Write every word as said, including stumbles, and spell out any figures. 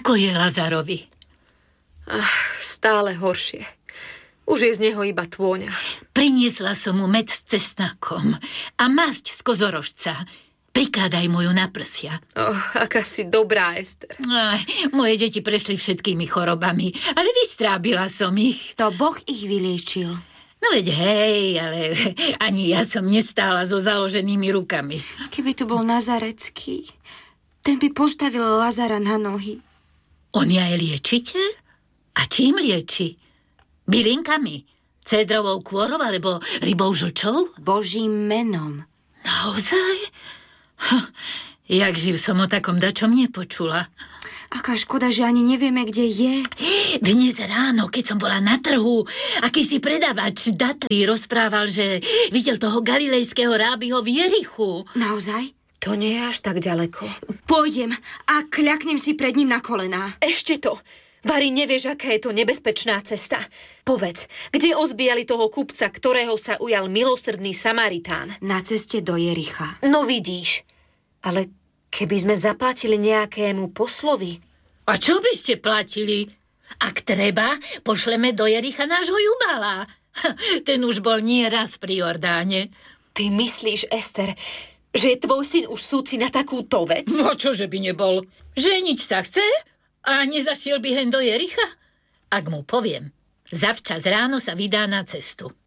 Ako je Lazarovi? Ach, stále horšie. Už je z neho iba tôňa. Priniesla som mu med s cesnakom a masť z kozorožca. Prikladaj mu ju na prsia. Oh, aká si dobrá, Ester. Aj, moje deti prešli všetkými chorobami, ale vystrábila som ich. To Boh ich vyliečil. No veď hej, ale ani ja som nestála so založenými rukami. Keby tu bol Nazarecký, ten by postavil Lazara na nohy. On je aj liečiteľ? A čím lieči? Bylinkami? Cédrovou kôrou alebo rybou žlčou? Božím menom. Naozaj? Hm, jak živ som o takom dačom nepočula. Aká škoda, že ani nevieme, kde je. Dnes ráno, keď som bola na trhu, akýsi predavač datlí rozprával, že videl toho galilejského rábiho v Jerichu. Naozaj? To nie je až tak ďaleko. Pôjdem a kľaknem si pred ním na kolená. Ešte to. Vary, nevieš, aká je to nebezpečná cesta. Povedz, kde ozbíjali toho kupca, ktorého sa ujal milosrdný Samaritán? Na ceste do Jericha. No vidíš. Ale keby sme zaplatili nejakému poslovi. A čo by ste platili? Ak treba, pošleme do Jericha nášho Jubala. Ten už bol nie raz pri Jordáne. Ty myslíš, Ester, že je tvoj syn už súci na takúto vec? No čože by nebol? Ženiť sa chce? A nezašiel by hen do Jericha? Ak mu poviem, zavčas ráno sa vydá na cestu.